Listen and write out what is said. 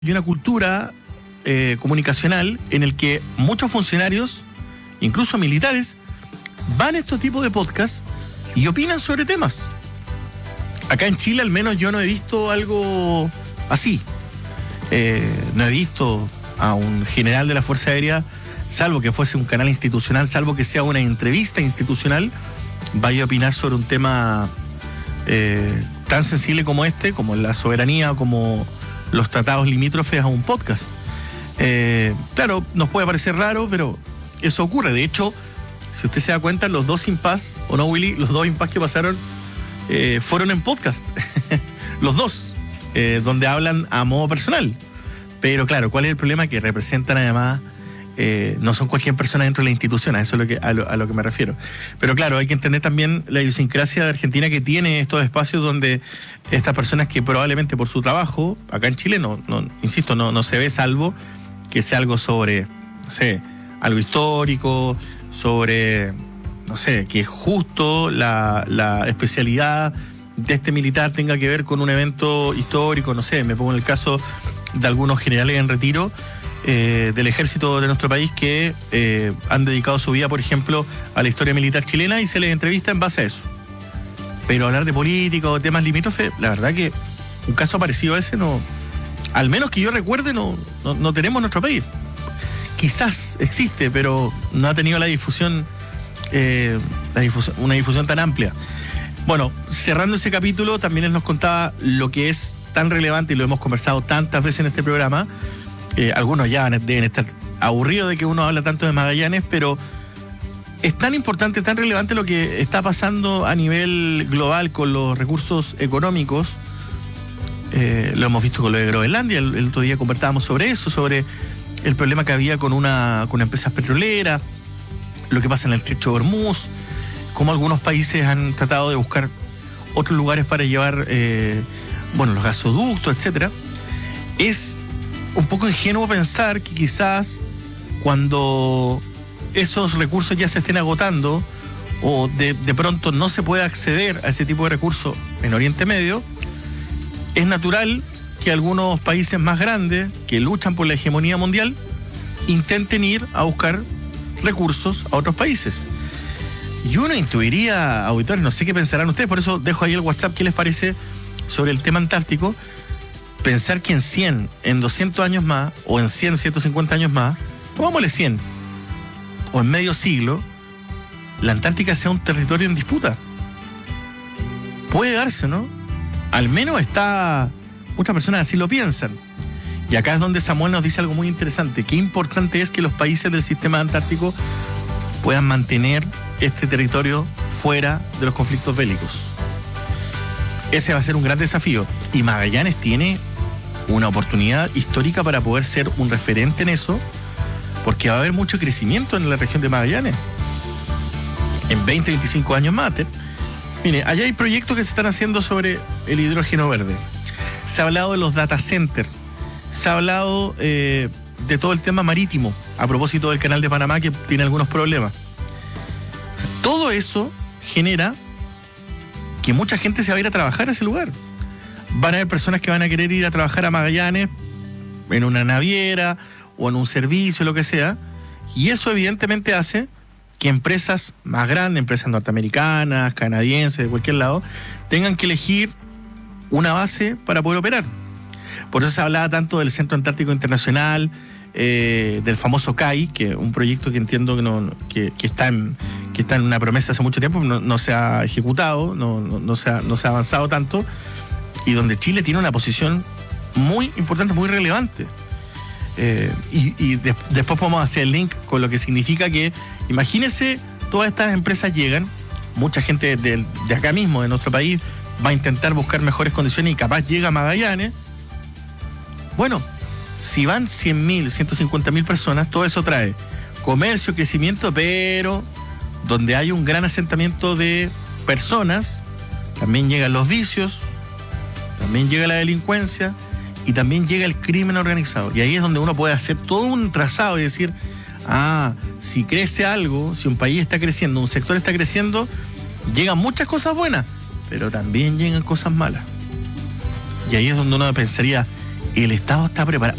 y una cultura comunicacional en el que muchos funcionarios, incluso militares, van a estos tipos de podcasts y opinan sobre temas. Acá en Chile al menos yo no he visto algo así. No he visto a un general de la Fuerza Aérea, salvo que fuese un canal institucional, salvo que sea una entrevista institucional, vaya a opinar sobre un tema tan sensible como este, como la soberanía, como los tratados limítrofes a un podcast. Claro, nos puede parecer raro, pero eso ocurre. De hecho, si usted se da cuenta, los dos impas, ¿o no, Willy? Los dos impas que pasaron fueron en podcast. Los dos, donde hablan a modo personal. Pero claro, ¿cuál es el problema? Que representan además, no son cualquier persona dentro de la institución, a eso es a lo que me refiero. Pero claro, hay que entender también la idiosincrasia de Argentina, que tiene estos espacios donde estas personas que probablemente por su trabajo, acá en Chile insisto, no se ve, salvo que sea algo sobre, no sé, algo histórico, sobre, no sé, que justo la especialidad de este militar tenga que ver con un evento histórico, no sé, me pongo en el caso de algunos generales en retiro del ejército de nuestro país que han dedicado su vida, por ejemplo, a la historia militar chilena y se les entrevista en base a eso. Pero hablar de política o temas limítrofes, la verdad que un caso parecido a ese no, al menos que yo recuerde, no tenemos en nuestro país. Quizás existe, pero no ha tenido una difusión tan amplia. Bueno, cerrando ese capítulo, también él nos contaba lo que es tan relevante, y lo hemos conversado tantas veces en este programa. Algunos ya deben estar aburridos de que uno habla tanto de Magallanes, pero es tan importante, tan relevante lo que está pasando a nivel global con los recursos económicos. Lo hemos visto con lo de Groenlandia, el otro día conversábamos sobre eso, sobre el problema que había con empresas petroleras, lo que pasa en el estrecho de Hormuz, cómo algunos países han tratado de buscar otros lugares para llevar los gasoductos, etcétera. Es un poco ingenuo pensar que quizás cuando esos recursos ya se estén agotando o de pronto no se pueda acceder a ese tipo de recursos en Oriente Medio, es natural que algunos países más grandes que luchan por la hegemonía mundial intenten ir a buscar recursos a otros países. Y uno intuiría, auditores, no sé qué pensarán ustedes, por eso dejo ahí el WhatsApp, ¿qué les parece sobre el tema antártico? Pensar que en 100, en 200 años más, o en 100, 150 años más, pongámosle 100, o en medio siglo, la Antártica sea un territorio en disputa. Puede darse, ¿no? Al menos muchas personas así lo piensan. Y acá es donde Samuel nos dice algo muy interesante. Qué importante es que los países del sistema antártico puedan mantener este territorio fuera de los conflictos bélicos. Ese va a ser un gran desafío. Y Magallanes tiene una oportunidad histórica para poder ser un referente en eso, porque va a haber mucho crecimiento en la región de Magallanes. En 20, 25 años más. Mire, allá hay proyectos que se están haciendo sobre el hidrógeno verde. Se ha hablado de los data centers. Se ha hablado de todo el tema marítimo, a propósito del canal de Panamá, que tiene algunos problemas. Todo eso genera que mucha gente se va a ir a trabajar a ese lugar. Van a haber personas que van a querer ir a trabajar a Magallanes en una naviera o en un servicio, lo que sea. Y eso evidentemente hace que empresas más grandes, empresas norteamericanas, canadienses, de cualquier lado, tengan que elegir una base para poder operar. Por eso se hablaba tanto del Centro Antártico Internacional, del famoso CAI, que es un proyecto que entiendo que está en una promesa hace mucho tiempo, no se ha ejecutado, no se ha avanzado tanto, y donde Chile tiene una posición muy importante, muy relevante. Después podemos hacer el link con lo que significa que, imagínense, todas estas empresas llegan, mucha gente de acá mismo, de nuestro país, va a intentar buscar mejores condiciones y capaz llega a Magallanes. Bueno, si van 100.000, 150.000 personas, todo eso trae comercio, crecimiento, pero donde hay un gran asentamiento de personas, también llegan los vicios, también llega la delincuencia y también llega el crimen organizado. Y ahí es donde uno puede hacer todo un trazado y decir, si crece algo, si un país está creciendo, un sector está creciendo, llegan muchas cosas buenas, pero también llegan cosas malas. Y ahí es donde uno pensaría, el Estado está preparado.